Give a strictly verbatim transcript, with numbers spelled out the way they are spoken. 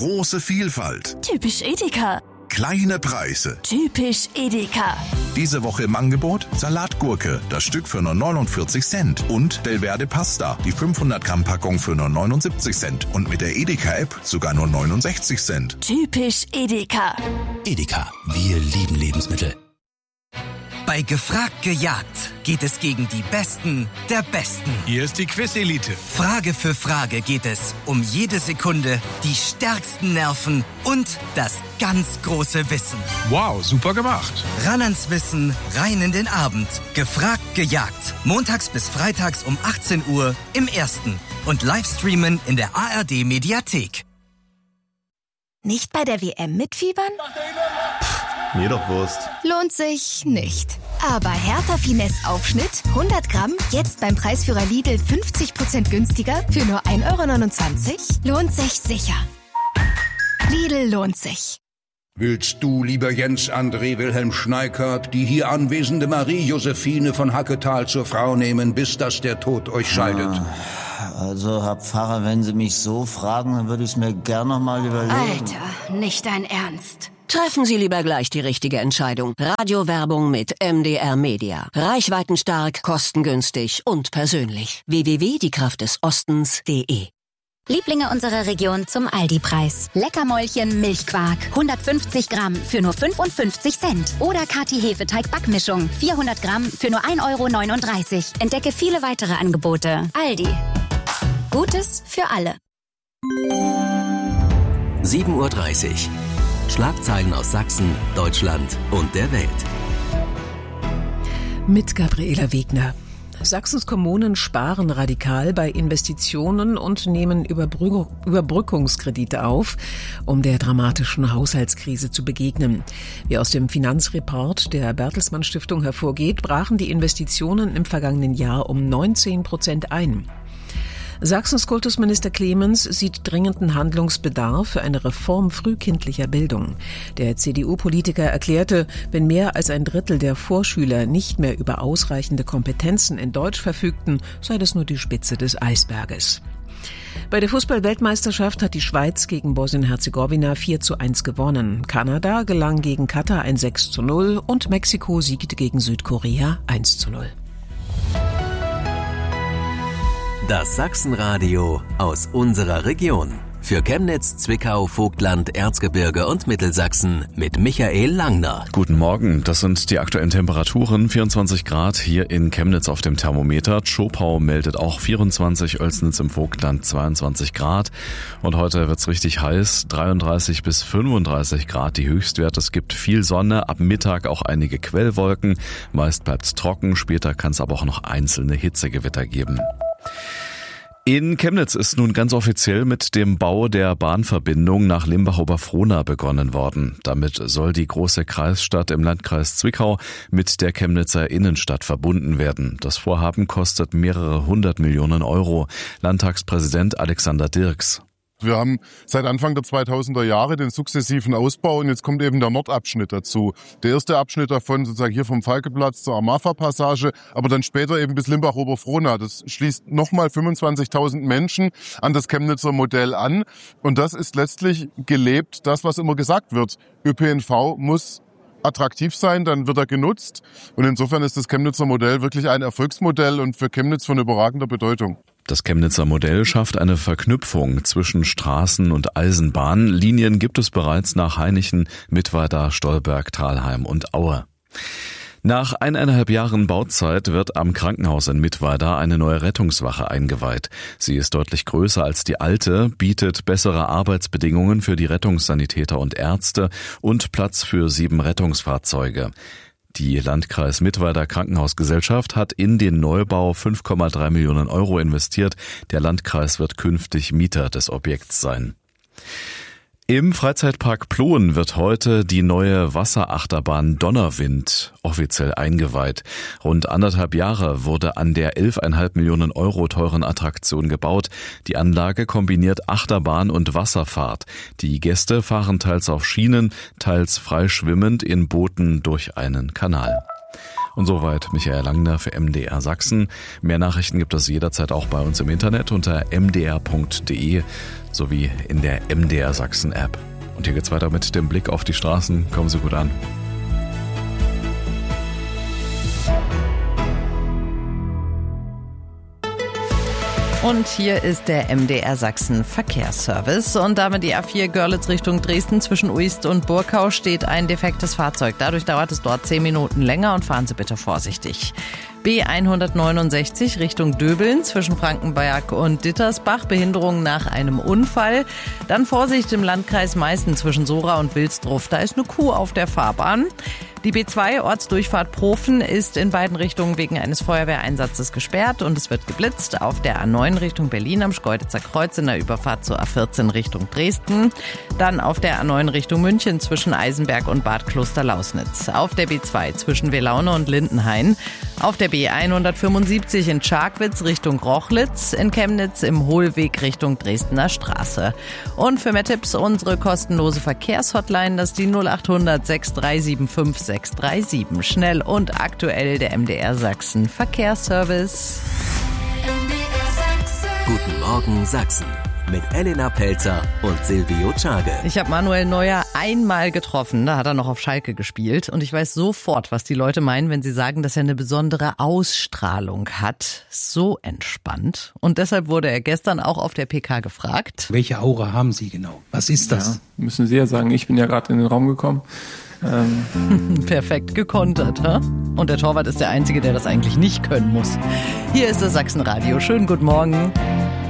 Große Vielfalt. Typisch Edeka. Kleine Preise. Typisch Edeka. Diese Woche im Angebot Salatgurke, das Stück für nur neunundvierzig Cent. Und Delverde Pasta, die fünfhundert Gramm Packung für nur neunundsiebzig Cent. Und mit der Edeka-App sogar nur neunundsechzig Cent. Typisch Edeka. Edeka, wir lieben Lebensmittel. Bei Gefragt gejagt geht es gegen die Besten der Besten. Hier ist die Quiz-Elite. Frage für Frage geht es um jede Sekunde, die stärksten Nerven und das ganz große Wissen. Wow, super gemacht. Ran ans Wissen, rein in den Abend. Gefragt gejagt. Montags bis freitags um achtzehn Uhr im Ersten. Und Livestreamen in der A R D-Mediathek. Nicht bei der W M mitfiebern? Mir doch Wurst. Lohnt sich nicht. Aber Hertha Finesse Aufschnitt, hundert Gramm, jetzt beim Preisführer Lidl fünfzig Prozent günstiger für nur ein Euro neunundzwanzig? Lohnt sich sicher. Lidl lohnt sich. Willst du, lieber Jens André Wilhelm Schneikert, die hier anwesende Marie-Josephine von Hacketal zur Frau nehmen, bis dass der Tod euch scheidet? Also, Herr Pfarrer, wenn Sie mich so fragen, dann würde ich es mir gern noch mal überlegen. Alter, nicht dein Ernst. Treffen Sie lieber gleich die richtige Entscheidung. Radiowerbung mit M D R Media. Reichweitenstark, kostengünstig und persönlich. w w w punkt die kraft des ostens punkt de. Lieblinge unserer Region zum Aldi-Preis. Leckermäulchen Milchquark. hundertfünfzig Gramm für nur fünfundfünfzig Cent. Oder Kati Hefeteig Backmischung. vierhundert Gramm für nur ein Euro neununddreißig. Entdecke viele weitere Angebote. Aldi. Gutes für alle. sieben Uhr dreißig. Schlagzeilen aus Sachsen, Deutschland und der Welt. Mit Gabriela Wegner. Sachsens Kommunen sparen radikal bei Investitionen und nehmen Überbrück- Überbrückungskredite auf, um der dramatischen Haushaltskrise zu begegnen. Wie aus dem Finanzreport der Bertelsmann Stiftung hervorgeht, brachen die Investitionen im vergangenen Jahr um neunzehn Prozent ein. Sachsens Kultusminister Clemens sieht dringenden Handlungsbedarf für eine Reform frühkindlicher Bildung. Der C D U-Politiker erklärte, wenn mehr als ein Drittel der Vorschüler nicht mehr über ausreichende Kompetenzen in Deutsch verfügten, sei das nur die Spitze des Eisberges. Bei der Fußball-Weltmeisterschaft hat die Schweiz gegen Bosnien-Herzegowina vier zu eins gewonnen. Kanada gelang gegen Katar ein sechs zu null und Mexiko siegte gegen Südkorea eins zu null. Das Sachsenradio aus unserer Region. Für Chemnitz, Zwickau, Vogtland, Erzgebirge und Mittelsachsen mit Michael Langner. Guten Morgen, das sind die aktuellen Temperaturen. vierundzwanzig Grad hier in Chemnitz auf dem Thermometer. Tschopau meldet auch vierundzwanzig, Oelsnitz im Vogtland zweiundzwanzig Grad. Und heute wird's richtig heiß, dreiunddreißig bis fünfunddreißig Grad die Höchstwerte. Es gibt viel Sonne, ab Mittag auch einige Quellwolken. Meist bleibt's trocken, später kann es aber auch noch einzelne Hitzegewitter geben. In Chemnitz ist nun ganz offiziell mit dem Bau der Bahnverbindung nach Limbach-Oberfrohna begonnen worden. Damit soll die große Kreisstadt im Landkreis Zwickau mit der Chemnitzer Innenstadt verbunden werden. Das Vorhaben kostet mehrere hundert Millionen Euro. Landtagspräsident Alexander Dirks. Wir haben seit Anfang der zweitausender Jahre den sukzessiven Ausbau und jetzt kommt eben der Nordabschnitt dazu. Der erste Abschnitt davon sozusagen hier vom Falkeplatz zur Amalfa-Passage, aber dann später eben bis Limbach-Oberfrohna. Das schließt nochmal fünfundzwanzigtausend Menschen an das Chemnitzer Modell an und das ist letztlich gelebt, das was immer gesagt wird. Ö P N V muss attraktiv sein, dann wird er genutzt und insofern ist das Chemnitzer Modell wirklich ein Erfolgsmodell und für Chemnitz von überragender Bedeutung. Das Chemnitzer Modell schafft eine Verknüpfung zwischen Straßen und Eisenbahn. Linien gibt es bereits nach Hainichen, Mittweida, Stolberg, Thalheim und Aue. Nach eineinhalb Jahren Bauzeit wird am Krankenhaus in Mittweida eine neue Rettungswache eingeweiht. Sie ist deutlich größer als die alte, bietet bessere Arbeitsbedingungen für die Rettungssanitäter und Ärzte und Platz für sieben Rettungsfahrzeuge. Die Landkreis Mittweida Krankenhausgesellschaft hat in den Neubau fünf Komma drei Millionen Euro investiert. Der Landkreis wird künftig Mieter des Objekts sein. Im Freizeitpark Ploen wird heute die neue Wasserachterbahn Donnerwind offiziell eingeweiht. Rund anderthalb Jahre wurde an der elf Komma fünf Millionen Euro teuren Attraktion gebaut. Die Anlage kombiniert Achterbahn und Wasserfahrt. Die Gäste fahren teils auf Schienen, teils frei schwimmend in Booten durch einen Kanal. Und soweit Michael Langner für M D R Sachsen. Mehr Nachrichten gibt es jederzeit auch bei uns im Internet unter m d r punkt d e. sowie in der M D R Sachsen App. Und hier geht's weiter mit dem Blick auf die Straßen. Kommen Sie gut an. Und hier ist der M D R Sachsen Verkehrsservice. Und damit die A vier Görlitz Richtung Dresden zwischen Uist und Burkau steht ein defektes Fahrzeug. Dadurch dauert es dort zehn Minuten länger und fahren Sie bitte vorsichtig. B hundertneunundsechzig Richtung Döbeln zwischen Frankenberg und Dittersbach. Behinderung nach einem Unfall. Dann Vorsicht im Landkreis Meißen zwischen Sora und Wilsdruff. Da ist eine Kuh auf der Fahrbahn. Die B zwei Ortsdurchfahrt Profen ist in beiden Richtungen wegen eines Feuerwehreinsatzes gesperrt und es wird geblitzt. Auf der A neun Richtung Berlin am Schkeuditzer Kreuz in der Überfahrt zur A vierzehn Richtung Dresden. Dann auf der A neun Richtung München zwischen Eisenberg und Bad Klosterlausnitz. Auf der B zwei zwischen Welaune und Lindenhain. Auf der B hundertfünfundsiebzig in Scharkwitz Richtung Rochlitz. In Chemnitz im Hohlweg Richtung Dresdner Straße. Und für mehr Tipps unsere kostenlose Verkehrshotline, das ist die null achthundert sechs drei sieben fünf sechs drei sieben. Schnell und aktuell der M D R Sachsen Verkehrsservice. Guten Morgen Sachsen mit Elena Pelzer und Silvio Czage. Ich habe Manuel Neuer einmal getroffen, da hat er noch auf Schalke gespielt und ich weiß sofort, was die Leute meinen, wenn sie sagen, dass er eine besondere Ausstrahlung hat. So entspannt. Und deshalb wurde er gestern auch auf der P K gefragt. Welche Aura haben Sie genau? Was ist das? Ja, müssen Sie ja sagen, ich bin ja gerade in den Raum gekommen. Ähm. Perfekt gekontert, hä? Und der Torwart ist der Einzige, der das eigentlich nicht können muss. Hier ist das Sachsenradio. Schönen guten Morgen.